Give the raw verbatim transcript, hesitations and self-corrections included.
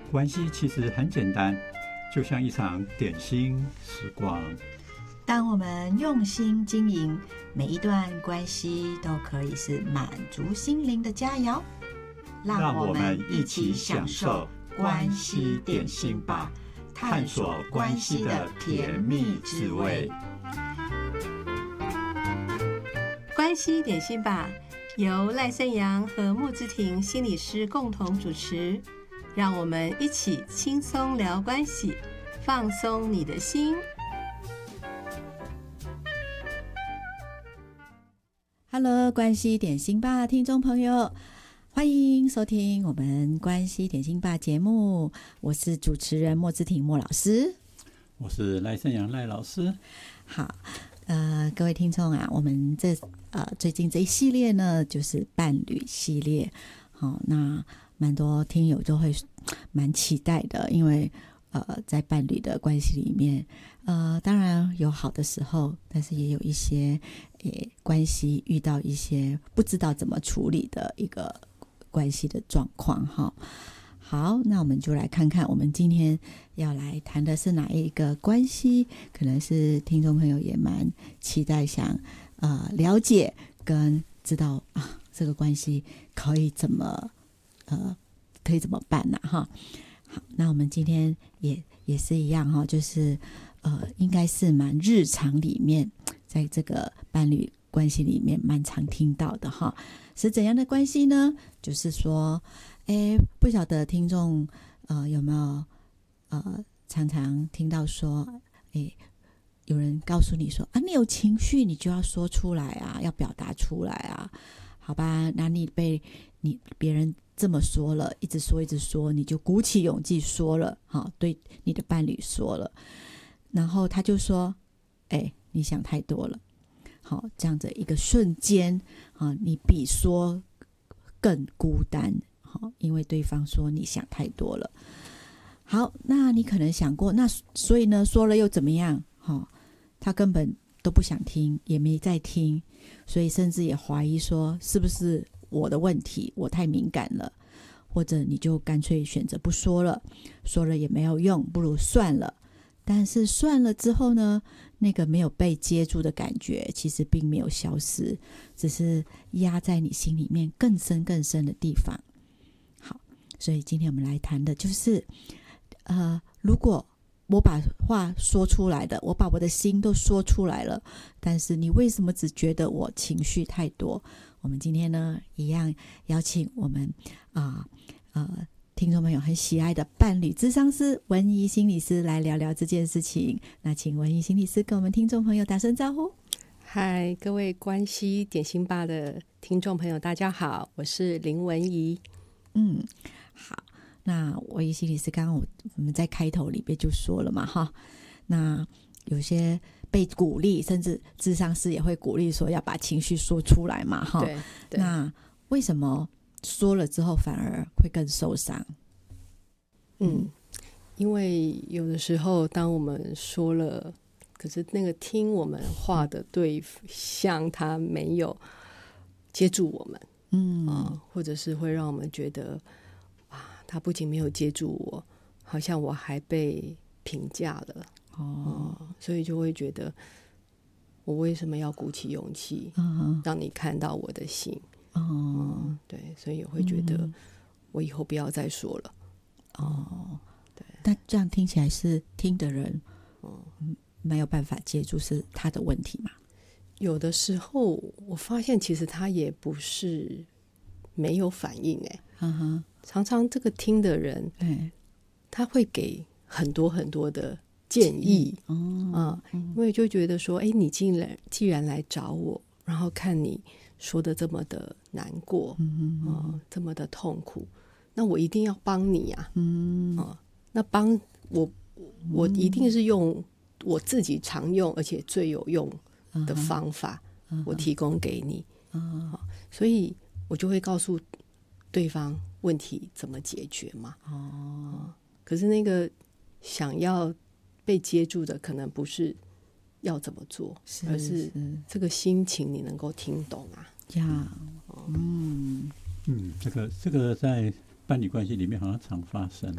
关系其实很简单，就像一场点心时光。 当我们用心经营，每一段关系都可以是满足心灵的佳肴。 让我们一起享受关系点心吧，探索关系的甜蜜滋味。 关系点心吧，由赖圣阳和穆之婷心理师共同主持，让我们一起轻松聊关系，放松你的心。 Hello， 关系点心吧，听众朋友，欢迎收听我们关系点心吧节目，我是主持人莫之婷莫老师， 我是赖圣阳赖老师。 好，呃，各位听众啊，我们这呃最近这一系列呢，就是伴侣系列，好、哦，那蛮多听友都会蛮期待的，因为呃，在伴侣的关系里面，呃，当然有好的时候，但是也有一些诶关系遇到一些不知道怎么处理的一个关系的状况哈。好，那我们就来看看，我们今天要来谈的是哪一个关系？可能是听众朋友也蛮期待想呃了解跟知道啊，这个关系可以怎么呃可以怎么办呢、啊？哈。好，那我们今天也也是一样哈，就是呃，应该是蛮日常里面，在这个伴侣关系里面蛮常听到的哈。是怎样的关系呢？就是说，哎，不晓得听众呃有没有呃常常听到说，哎，有人告诉你说啊，你有情绪，你就要说出来啊，要表达出来啊，好吧？那你被你别人这么说了，一直说一直说，你就鼓起勇气说了，好，对你的伴侣说了，然后他就说，哎，你想太多了，好，这样的一个瞬间啊，你比说更孤单，好，因为对方说你想太多了。好，那你可能想过，那所以呢，说了又怎么样？好，他根本都不想听，也没在听，所以甚至也怀疑说，是不是我的问题，我太敏感了，或者你就干脆选择不说了，说了也没有用，不如算了。但是算了之后呢，那个没有被接住的感觉其实并没有消失，只是压在你心里面更深更深的地方。好，所以今天我们来谈的就是呃，如果我把话说出来的，我把我的心都说出来了，但是你为什么只觉得我情绪太多？我们今天呢，一样邀请我们啊 呃, 呃听众朋友很喜爱的伴侣咨商师文怡心理师来聊聊这件事情。那请文怡心理师跟我们听众朋友打声招呼。 嗨，各位关系点心吧的听众朋友，大家好，我是林文怡。 嗯，好。那文怡心理师刚刚我我们在开头里面就说了嘛，哈，那有些被鼓励，甚至咨商师也会鼓励说要把情绪说出来嘛，哈。 对对。 那为什么说了之后反而会更受伤？ 嗯，因为有的时候当我们说了，可是那个听我们话的对象他没有接住我们，嗯、呃、或者是会让我们觉得啊，他不仅没有接住我，好像我还被评价了哦、呃，所以就会觉得我为什么要鼓起勇气、嗯、让你看到我的心哦、呃，对，所以也会觉得我以后不要再说了哦。对，那这样听起来是听的人、嗯、没有办法接住，是他的问题吗？ 有的时候我发现其实他也不是没有反应哎、嗯，常常这个听的人，他会给很多很多的建议，嗯嗯、因为就觉得说，哎，你既然既然来找我，然后看你说的这么的难过，嗯嗯呃、这么的痛苦，那我一定要帮你啊，嗯、呃、那帮我我一定是用我自己常用而且最有用的方法，嗯、我提供给你，嗯呃、所以我就会告诉对方问题怎么解决嘛。哦，可是那个想要被接住的，可能不是要怎么做，是而是这个心情你能够听懂啊。呀， 嗯嗯，这个这个在伴侣关系里面好像常发生。